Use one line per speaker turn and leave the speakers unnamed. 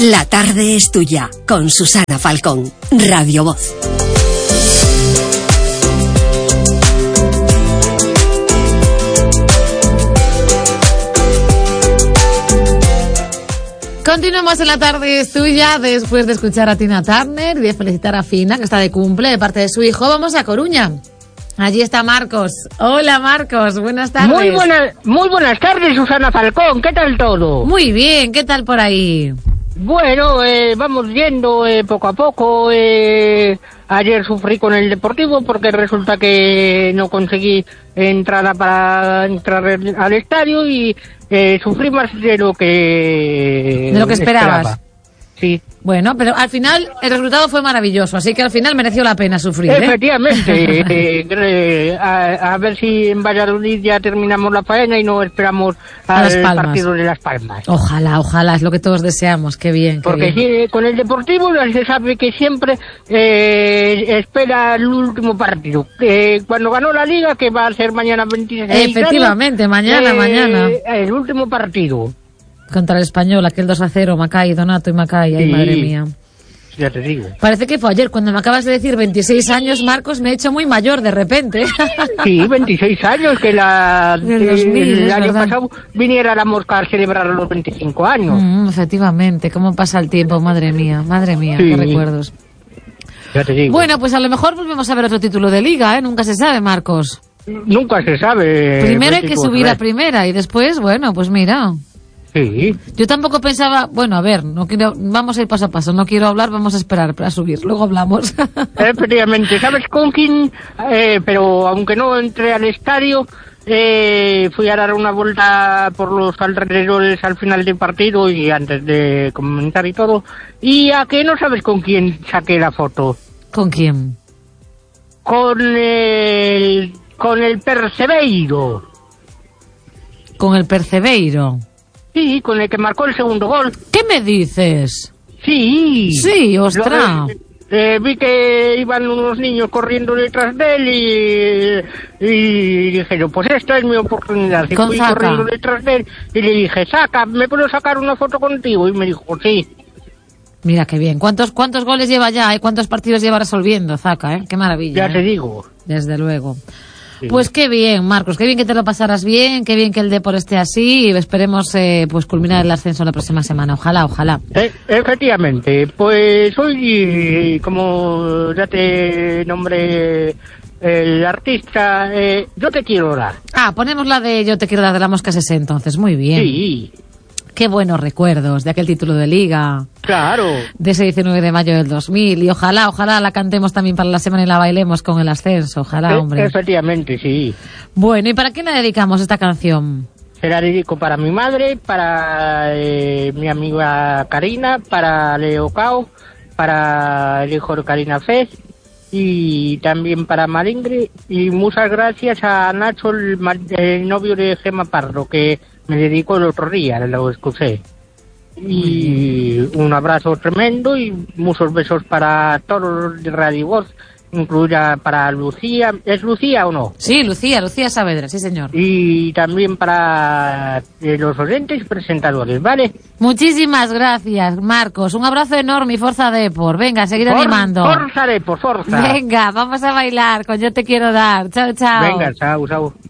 La tarde es tuya, con Susana Falcón, Radio Voz.
Continuamos en La tarde es tuya, después de escuchar a Tina Turner y de felicitar a Fina, que está de cumple, de parte de su hijo. Vamos a Coruña. Allí está Marcos. Hola, Marcos, buenas tardes.
Muy buenas tardes, Susana Falcón. ¿Qué tal todo?
Muy bien, ¿qué tal por ahí?
Bueno, vamos yendo poco a poco. Ayer sufrí con el Deportivo porque resulta que no conseguí entrada para entrar al estadio y sufrí más de lo que
esperabas.
Sí.
Bueno, pero al final el resultado fue maravilloso, así que al final mereció la pena sufrir, ¿eh?
Efectivamente. A ver si en Valladolid ya terminamos la faena y no esperamos al partido de Las Palmas.
Ojalá, es lo que todos deseamos. Qué bien.
Porque sí, con el Deportivo se sabe que siempre espera el último partido. Cuando ganó la Liga, que va a ser mañana 26.
Efectivamente, mañana.
El último partido.
Contra el Español, aquel 2-0, Macay, Donato y Macay, ay, madre mía.
Ya te digo.
Parece que fue ayer, cuando me acabas de decir 26 años, Marcos, me he hecho muy mayor de repente.
Sí, 26 años, que el año pasado viniera la Mosca a celebrar los 25 años.
Efectivamente, cómo pasa el tiempo, madre mía, sí. Qué recuerdos.
Ya te digo.
Bueno, pues a lo mejor volvemos a ver otro título de Liga, nunca se sabe, Marcos.
Nunca se sabe.
Primero hay que subir a primera y después, bueno, pues mira...
Sí.
Yo tampoco pensaba, bueno, a ver, vamos a ir paso a paso, no quiero hablar, vamos a esperar para subir, luego hablamos.
Efectivamente, ¿sabes con quién? Pero aunque no entré al estadio, fui a dar una vuelta por los alrededores al final del partido y antes de comentar y todo. ¿Y a qué no sabes con quién saqué la foto?
¿Con quién?
Con el Percebeiro.
¿Con el Percebeiro?
Sí, con el que marcó el segundo gol.
¿Qué me dices?
Sí.
Sí, ostras.
Vi que iban unos niños corriendo detrás de él y dije, no, pues esta es mi oportunidad. Y fui corriendo detrás de él y le dije, ¿me puedo sacar una foto contigo? Y me dijo, sí.
Mira qué bien. ¿Cuántos goles lleva ya? ¿Cuántos partidos lleva resolviendo, Zaka? Qué maravilla.
Ya te digo.
Desde luego. Sí. Pues qué bien, Marcos, qué bien que te lo pasaras bien, qué bien que el Depor esté así y esperemos pues culminar el ascenso la próxima semana. Ojalá.
Efectivamente, pues hoy, como ya te nombré el artista, Yo te quiero dar.
Ponemos la de Yo te quiero dar de la Mosca SS entonces, muy bien.
Sí.
Qué buenos recuerdos de aquel título de Liga.
Claro.
De ese 19 de mayo del 2000. Y ojalá la cantemos también para la semana y la bailemos con el ascenso. Ojalá, hombre.
Efectivamente, sí.
Bueno, ¿y para quién la dedicamos esta canción?
Se la dedico para mi madre, para mi amiga Karina, para Leo Cao, para el hijo de Karina Fez y también para Malingre. Y muchas gracias a Nacho, el novio de Gemma Pardo, que me dedicó el otro día, lo escuché. Y un abrazo tremendo y muchos besos para todos los de Radio Voz, incluida para Lucía. ¿Es Lucía o no?
Sí, Lucía Saavedra, sí señor.
Y también para los oyentes y presentadores, ¿vale?
Muchísimas gracias, Marcos. Un abrazo enorme y forza Depor. Venga, seguid animando.
Forza Depor, forza.
Venga, vamos a bailar con Yo te quiero dar. Chao.
Venga, chao.